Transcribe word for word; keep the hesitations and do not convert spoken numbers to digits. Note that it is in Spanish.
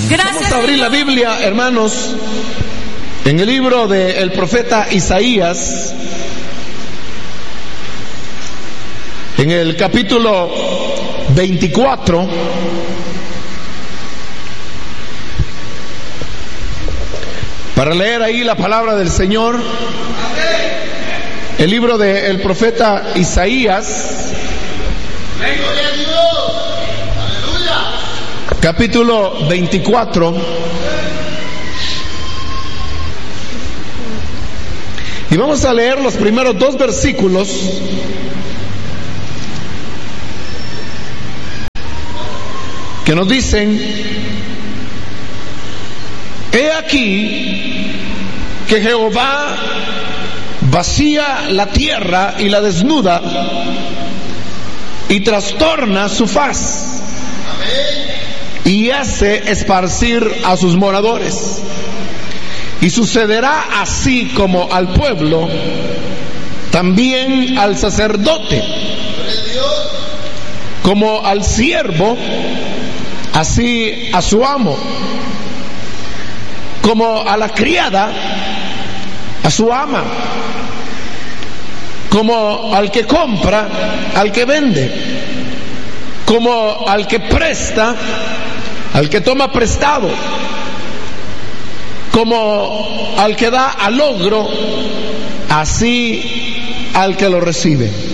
Gracias. Vamos a abrir la Biblia, hermanos, en el libro del profeta Isaías, en el capítulo veinticuatro, para leer ahí la palabra del Señor. El libro del profeta Isaías, capítulo veinticuatro, y vamos a leer los primeros dos versículos que nos dicen: he aquí que Jehová vacía la tierra y la desnuda y trastorna su faz y hace esparcir a sus moradores. Y sucederá así como al pueblo, también al sacerdote, como al siervo, así a su amo, como a la criada, a su ama, como al que compra, al que vende, como al que presta, al que toma prestado, como al que da al logro, así al que lo recibe.